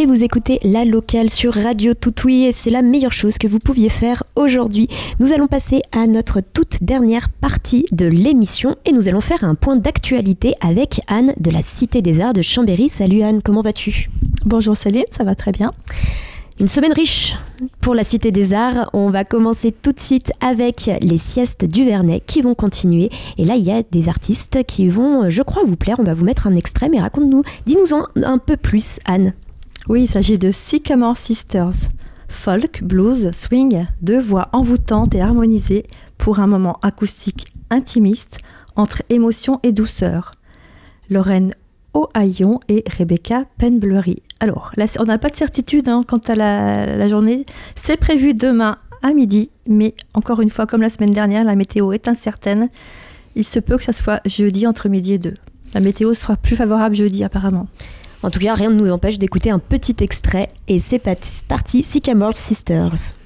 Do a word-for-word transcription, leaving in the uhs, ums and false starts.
et vous écoutez La Locale sur Radio Toutouille et c'est la meilleure chose que vous pouviez faire aujourd'hui. Nous allons passer à notre toute dernière partie de l'émission et nous allons faire un point d'actualité avec Anne de la Cité des Arts de Chambéry. Salut Anne, comment vas-tu ? Bonjour Céline, ça va très bien. Une semaine riche pour la Cité des Arts. On va commencer tout de suite avec les siestes du Vernet qui vont continuer. Et là, il y a des artistes qui vont, je crois, vous plaire. On va vous mettre un extrait, mais raconte-nous, dis-nous-en un peu plus, Anne. Oui, il s'agit de Sycamore Sisters. Folk, blues, swing, deux voix envoûtantes et harmonisées pour un moment acoustique intimiste entre émotion et douceur. Lorraine Ohaillon et Rebecca Penbleury. Alors, là, on n'a pas de certitude hein, quant à la, la journée. C'est prévu demain à midi, mais encore une fois, comme la semaine dernière, la météo est incertaine. Il se peut que ça soit jeudi entre midi et deux. La météo sera plus favorable jeudi, apparemment. En tout cas, rien ne nous empêche d'écouter un petit extrait. Et c'est parti, Sycamore Sisters.